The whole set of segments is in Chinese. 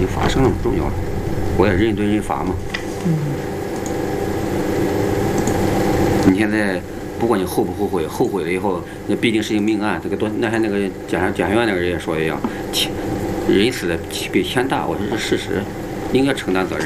经发生了，不重要了。我也人对人罚嘛。你现在不管你后不后悔，后悔了以后，那毕竟是一个命案。这个那天那个检察院那个人也说一样，人死的比天大，我说是事实，应该承担责任。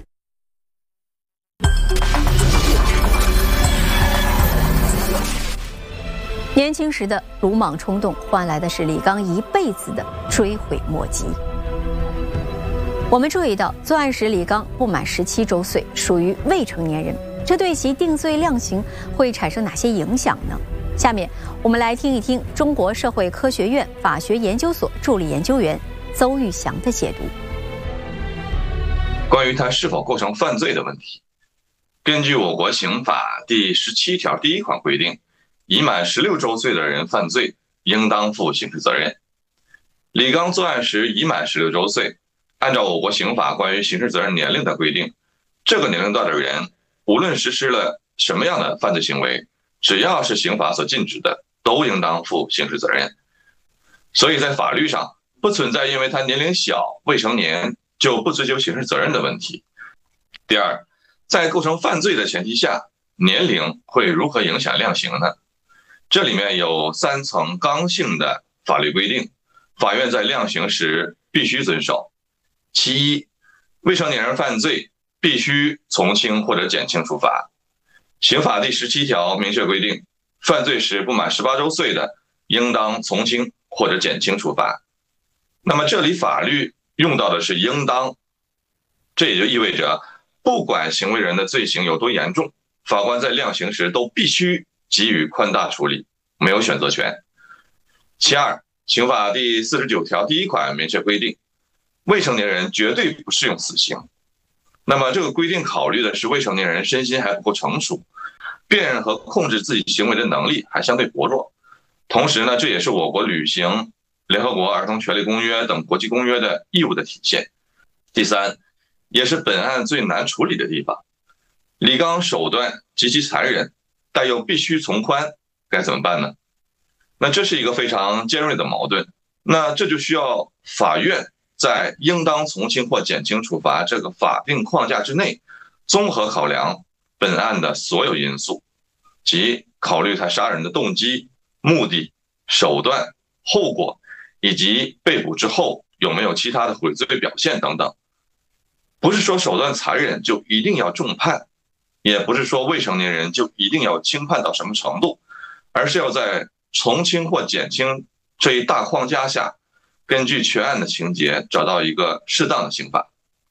年轻时的鲁莽冲动，换来的是李刚一辈子的追悔莫及。我们注意到，作案时李刚不满17周岁，属于未成年人，这对其定罪量刑会产生哪些影响呢？下面我们来听一听中国社会科学院法学研究所助理研究员邹玉祥的解读。 关于他是否构成犯罪的问题，根据我国刑法第17条第1款规定，已满16周岁的人犯罪，应当负刑事责任。李刚作案时已满16周岁，按照我国刑法关于刑事责任年龄的规定，这个年龄段的人，无论实施了什么样的犯罪行为，只要是刑法所禁止的，都应当负刑事责任。所以在法律上不存在因为他年龄小、未成年就不追究刑事责任的问题。第二，在构成犯罪的前提下，年龄会如何影响量刑呢？这里面有3层刚性的法律规定，法院在量刑时必须遵守。其一，未成年人犯罪必须从轻或者减轻处罚。刑法第17条明确规定，犯罪时不满18周岁的，应当从轻或者减轻处罚。那么这里法律用到的是应当，这也就意味着不管行为人的罪行有多严重，法官在量刑时都必须给予宽大处理，没有选择权。其二，刑法第49条第1款明确规定，未成年人绝对不适用死刑。那么这个规定考虑的是未成年人身心还不够成熟，辨认和控制自己行为的能力还相对薄弱。同时呢，这也是我国履行联合国儿童权利公约等国际公约的义务的体现。第三，也是本案最难处理的地方，李刚手段极其残忍，但又必须从宽，该怎么办呢？那这是一个非常尖锐的矛盾，那这就需要法院在应当从轻或减轻处罚这个法定框架之内，综合考量本案的所有因素，即考虑他杀人的动机、目的、手段、后果，以及被捕之后有没有其他的悔罪表现等等。不是说手段残忍就一定要重判，也不是说未成年人就一定要轻判到什么程度，而是要在从轻或减轻这一大框架下，根据全案的情节找到一个适当的刑罚。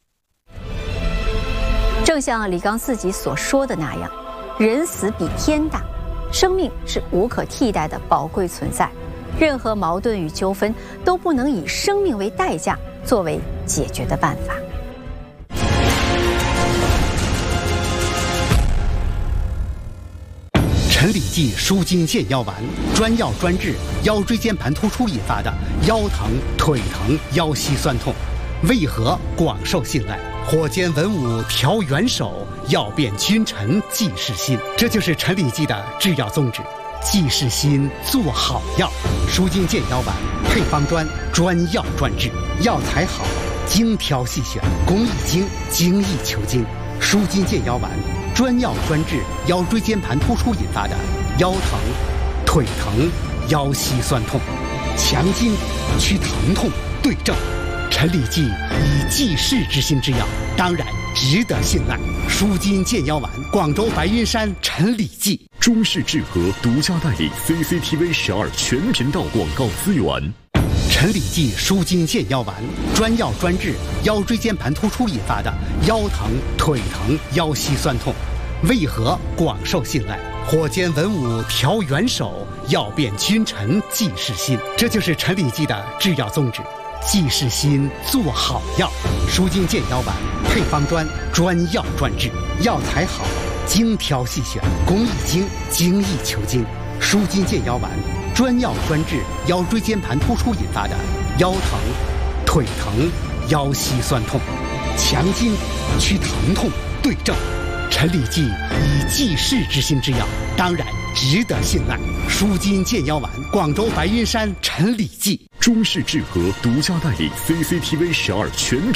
正像李刚自己所说的那样，人死比天大，生命是无可替代的宝贵存在，任何矛盾与纠纷都不能以生命为代价作为解决的办法。 陈李济舒筋健腰丸，专药专治腰椎间盘突出引发的腰疼、腿疼、腰膝酸痛，为何广受信赖？火煎文武调元首，药变君臣济世心。这就是陈李济的制药宗旨，济世心，做好药。舒筋健腰丸配方专，专药专治，药材好，精挑细选，工艺精，精益求精。舒筋健腰丸专药专治腰椎间盘突出引发的腰疼、腿疼、腰膝酸痛，强筋祛疼痛，对症。陈李济以济世之心之药，当然值得信赖。舒筋健腰丸，广州白云山陈李济。 中式制和独家代理 CCTV 12全频道广告资源。 陈李济舒筋健腰丸，专药专治腰椎间盘突出引发的腰疼、腿疼、腰膝酸痛，为何广受信赖？火煎文武调元首，药变君臣济世心。这就是陈李济的制药宗旨，济世心，做好药。舒筋健腰丸配方专，专药专治，药材好，精挑细选，工艺精，精益求精。舒筋健腰丸专药专治腰椎间盘突出引发的腰疼、腿疼、腰膝酸痛，强筋祛疼痛，对症。陈李济以济世之心之药，当然值得信赖。舒筋健腰丸，广州白云山陈李济。 中式制和独家代理 CCTV 12全